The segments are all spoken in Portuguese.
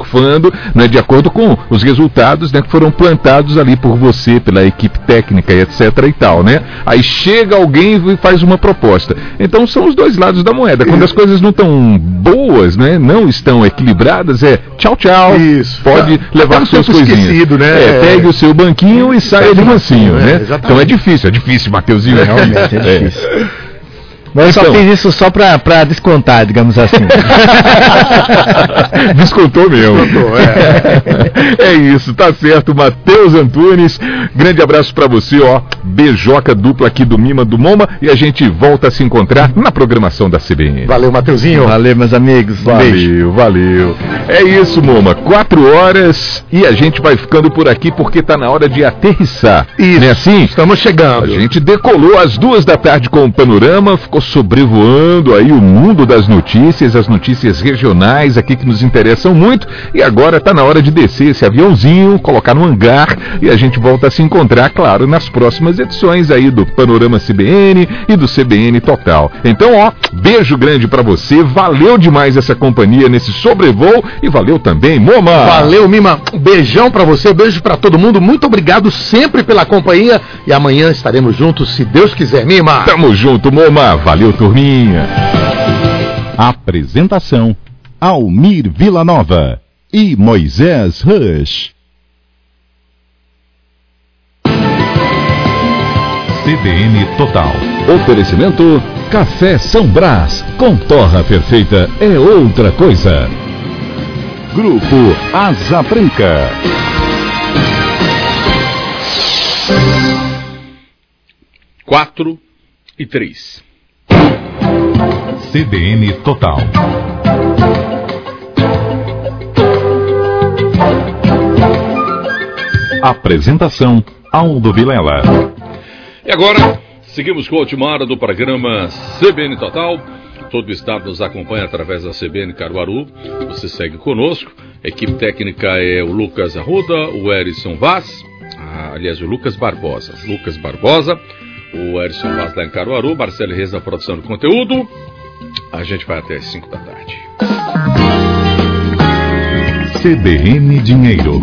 morfando, né, de acordo com os resultados, né, que foram plantados ali por você, pela equipe técnica e etc e tal, né? Aí chega alguém e faz uma proposta. Então são os dois lados da moeda. Quando as coisas não estão boas, né, não estão equilibradas, tchau, tchau. Isso. Pode levar suas coisinhas. Esquecido, né? Pegue o seu banquinho e saia de mansinho, né? Então é difícil, Mateuzinho. Realmente é difícil. Mas eu só fiz isso só pra descontar, digamos assim. Descontou mesmo. É isso, tá certo. Matheus Antunes, grande abraço pra você, ó. Beijoca dupla aqui do Mima do Moma, e a gente volta a se encontrar na programação da CBN. Valeu, Mateuzinho. Valeu, meus amigos. Valeu. É isso, Moma. 4h e a gente vai ficando por aqui porque tá na hora de aterrissar. Isso. Não é assim? Estamos chegando. A gente decolou às 2h com o Panorama, ficou sobrevoando aí o mundo das notícias, as notícias regionais aqui que nos interessam muito, e agora tá na hora de descer esse aviãozinho, colocar no hangar, e a gente volta a se encontrar, claro, nas próximas edições aí do Panorama CBN e do CBN Total. Então, ó, beijo grande pra você, valeu demais essa companhia nesse sobrevoo, e valeu também, Moma. Valeu, Mima, beijão pra você, beijo pra todo mundo, muito obrigado sempre pela companhia, e amanhã estaremos juntos, se Deus quiser, Mima. Tamo junto, Moma, valeu, turminha. Apresentação: Almir Villanova e Moisés Rush. CBN Total. Oferecimento: Café São Brás. Com torra perfeita é outra coisa. Grupo Asa Branca. Quatro e 3. CBN Total. Apresentação: Aldo Vilela. E agora, seguimos com a última hora do programa CBN Total. Todo o estado nos acompanha através da CBN Caruaru. Você segue conosco. A equipe técnica é o Lucas Arruda, o Erison Vaz, o Lucas Barbosa. O Erison Vaz lá em Caruaru, Marcelo Reis na produção do conteúdo. A gente vai até as 5 da tarde. CBN Dinheiro.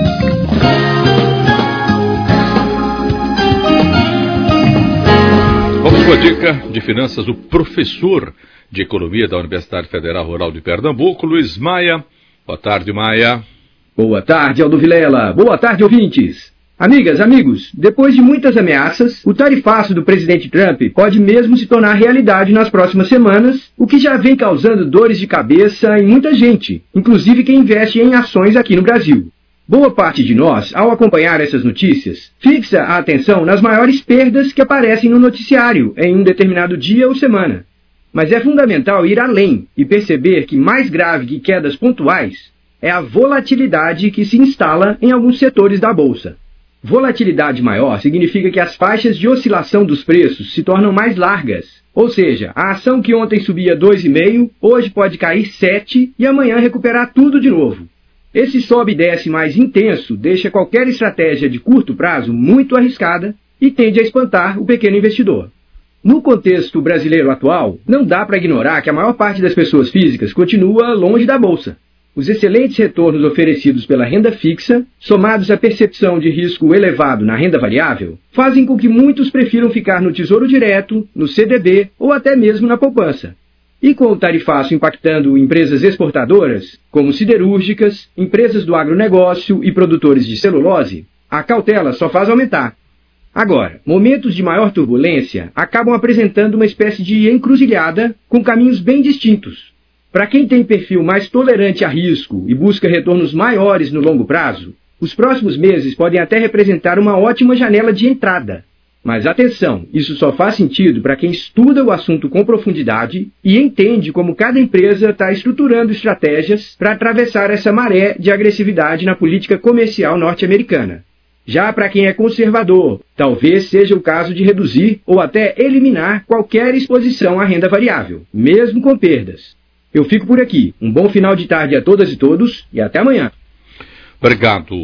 Vamos com a dica de finanças do professor de economia da Universidade Federal Rural de Pernambuco, Luiz Maia. Boa tarde, Maia. Boa tarde, Aldo Vilela. Boa tarde, ouvintes. Amigas, amigos, depois de muitas ameaças, o tarifaço do presidente Trump pode mesmo se tornar realidade nas próximas semanas, o que já vem causando dores de cabeça em muita gente, inclusive quem investe em ações aqui no Brasil. Boa parte de nós, ao acompanhar essas notícias, fixa a atenção nas maiores perdas que aparecem no noticiário em um determinado dia ou semana. Mas é fundamental ir além e perceber que mais grave que quedas pontuais é a volatilidade que se instala em alguns setores da Bolsa. Volatilidade maior significa que as faixas de oscilação dos preços se tornam mais largas. Ou seja, a ação que ontem subia 2,5, hoje pode cair 7 e amanhã recuperar tudo de novo. Esse sobe e desce mais intenso deixa qualquer estratégia de curto prazo muito arriscada e tende a espantar o pequeno investidor. No contexto brasileiro atual, não dá para ignorar que a maior parte das pessoas físicas continua longe da Bolsa. Os excelentes retornos oferecidos pela renda fixa, somados à percepção de risco elevado na renda variável, fazem com que muitos prefiram ficar no Tesouro Direto, no CDB ou até mesmo na poupança. E com o tarifaço impactando empresas exportadoras, como siderúrgicas, empresas do agronegócio e produtores de celulose, a cautela só faz aumentar. Agora, momentos de maior turbulência acabam apresentando uma espécie de encruzilhada com caminhos bem distintos. Para quem tem perfil mais tolerante a risco e busca retornos maiores no longo prazo, os próximos meses podem até representar uma ótima janela de entrada. Mas atenção, isso só faz sentido para quem estuda o assunto com profundidade e entende como cada empresa está estruturando estratégias para atravessar essa maré de agressividade na política comercial norte-americana. Já para quem é conservador, talvez seja o caso de reduzir ou até eliminar qualquer exposição à renda variável, mesmo com perdas. Eu fico por aqui. Um bom final de tarde a todas e todos e até amanhã. Obrigado,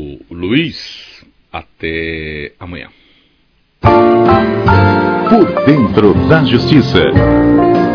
Luiz. Até amanhã. Por dentro da Justiça.